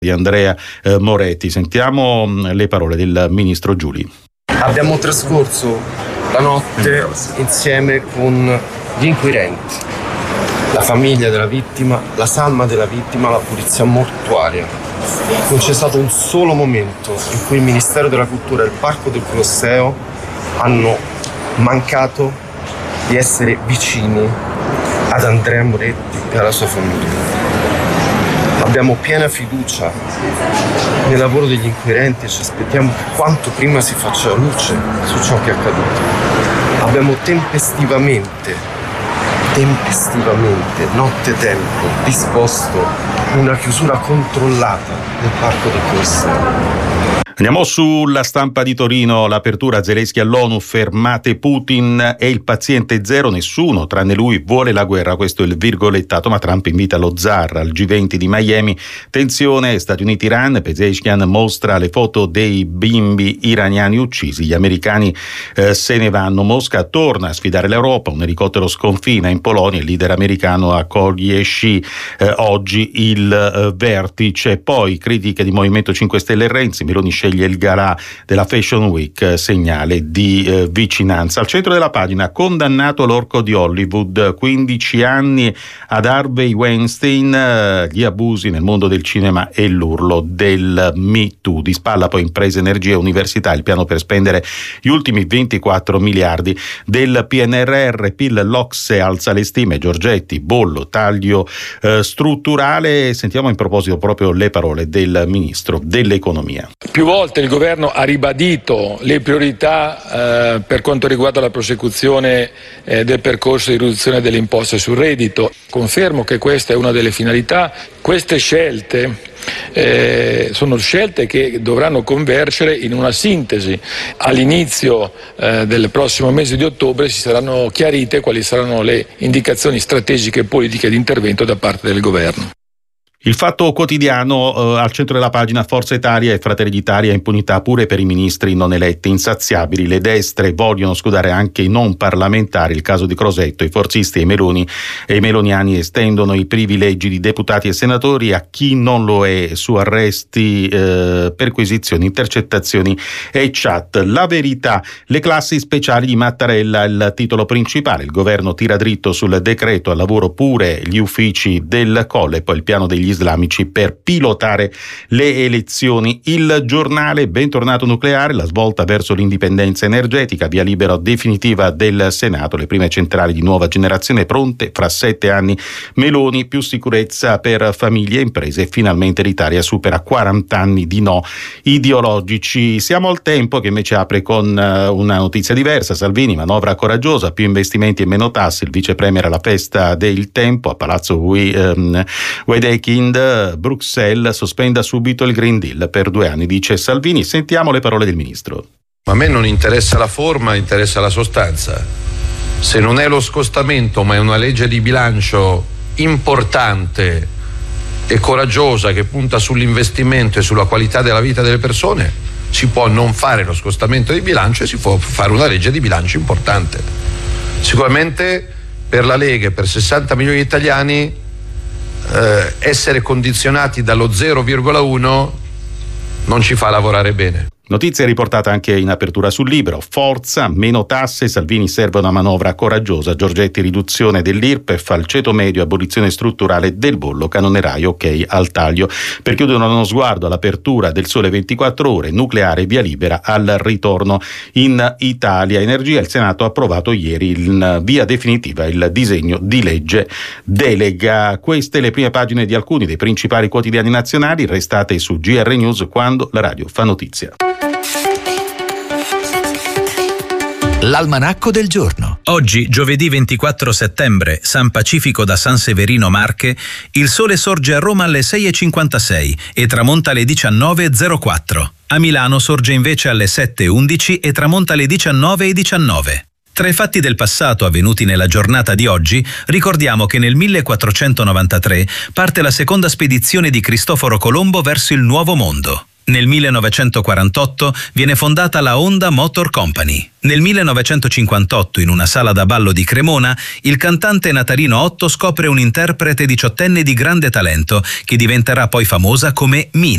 di Andrea Moretti. Sentiamo le parole del ministro Giuli. Abbiamo trascorso la notte insieme con gli inquirenti, la famiglia della vittima, la salma della vittima, la polizia mortuaria. Non c'è stato un solo momento in cui il Ministero della Cultura e il Parco del Colosseo hanno mancato di essere vicini ad Andrea Moretti e alla sua famiglia. Abbiamo piena fiducia nel lavoro degli inquirenti e ci aspettiamo che quanto prima si faccia luce su ciò che è accaduto. Abbiamo tempestivamente, nottetempo, disposto una chiusura controllata del Parco del Colosseo. Andiamo sulla Stampa di Torino, l'apertura Zelensky all'ONU, fermate Putin, è il paziente zero, nessuno tranne lui vuole la guerra, questo è il virgolettato, ma Trump invita lo zar al G20 di Miami, tensione Stati Uniti-Iran, Pezeshkian mostra le foto dei bimbi iraniani uccisi, gli americani se ne vanno, Mosca torna a sfidare l'Europa, un elicottero sconfina in Polonia, il leader americano accoglie Xi, oggi il vertice, poi critiche di Movimento 5 Stelle e Renzi, Meloni sceglie il galà della Fashion Week, segnale di vicinanza. Al centro della pagina, condannato l'orco di Hollywood, 15 anni ad Harvey Weinstein, gli abusi nel mondo del cinema e l'urlo del Me Too. Di spalla poi imprese, energia e università, il piano per spendere gli ultimi 24 miliardi del PNRR, PIL, l'Ocse alza le stime, Giorgetti, bollo, taglio strutturale. Sentiamo in proposito proprio le parole del ministro dell'economia. Più volte il governo ha ribadito le priorità per quanto riguarda la prosecuzione del percorso di riduzione delle imposte sul reddito. Confermo che questa è una delle finalità. Queste scelte sono scelte che dovranno convergere in una sintesi. All'inizio del prossimo mese di ottobre si saranno chiarite quali saranno le indicazioni strategiche e politiche di intervento da parte del governo. Il Fatto Quotidiano, al centro della pagina, Forza Italia e Fratelli d'Italia, impunità pure per i ministri non eletti, insaziabili, le destre vogliono scudare anche i non parlamentari, il caso di Crosetto, i forzisti e i meloniani estendono i privilegi di deputati e senatori a chi non lo è, su arresti, perquisizioni, intercettazioni e chat. La Verità, le classi speciali di Mattarella, il titolo principale, il governo tira dritto sul decreto al lavoro pure gli uffici del Colle, poi il piano degli islamici per pilotare le elezioni. Il Giornale, bentornato nucleare, la svolta verso l'indipendenza energetica, via libera definitiva del Senato, le prime centrali di nuova generazione pronte fra 7 anni, Meloni, più sicurezza per famiglie e imprese, finalmente l'Italia supera 40 anni di no ideologici. Siamo al Tempo che invece apre con una notizia diversa, Salvini, manovra coraggiosa, più investimenti e meno tasse, il vice premier alla festa del Tempo a Palazzo Wedekind, Bruxelles sospenda subito il Green Deal per 2 anni, dice Salvini. Sentiamo le parole del ministro. A me non interessa la forma, interessa la sostanza. Se non è lo scostamento ma è una legge di bilancio importante e coraggiosa che punta sull'investimento e sulla qualità della vita delle persone, si può non fare lo scostamento di bilancio e si può fare una legge di bilancio importante. Sicuramente per la Lega e per 60 milioni di italiani essere condizionati dallo 0,1 non ci fa lavorare bene. Notizia riportata anche in apertura sul Libero. Forza, meno tasse, Salvini serve una manovra coraggiosa, Giorgetti riduzione dell'IRPEF al ceto medio, abolizione strutturale del bollo, canoneraio ok al taglio. Per chiudere uno sguardo all'apertura del Sole 24 Ore, nucleare via libera al ritorno in Italia. Energia, il Senato ha approvato ieri in via definitiva il disegno di legge delega. Queste le prime pagine di alcuni dei principali quotidiani nazionali, restate su GR News quando la radio fa notizia. L'almanacco del giorno. Oggi, giovedì 24 settembre, San Pacifico da San Severino Marche, il sole sorge a Roma alle 6:56 e tramonta alle 19:04. A Milano sorge invece alle 7:11 e tramonta alle 19:19. Tra i fatti del passato avvenuti nella giornata di oggi, ricordiamo che nel 1493 parte la seconda spedizione di Cristoforo Colombo verso il Nuovo Mondo. Nel 1948 viene fondata la Honda Motor Company. Nel 1958, in una sala da ballo di Cremona, il cantante Natalino Otto scopre un interprete diciottenne di grande talento che diventerà poi famosa come Mina.